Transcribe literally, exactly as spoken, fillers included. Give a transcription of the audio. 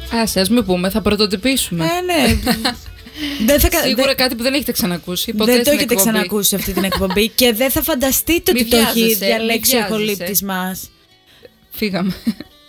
Άσε, ας μην πούμε, θα πρωτοτυπήσουμε. Ε, ναι. Δεν θα... Σίγουρα δεν... κάτι που δεν έχετε ξανακούσει. Ποτέ δεν το στην έχετε εκπομπή. ξανακούσει αυτή την εκπομπή και δεν θα φανταστείτε Μη ότι το έχει βιάζεσαι, μη διαλέξει ο βιάζεσαι. ηχολήπτης μας. Φύγαμε.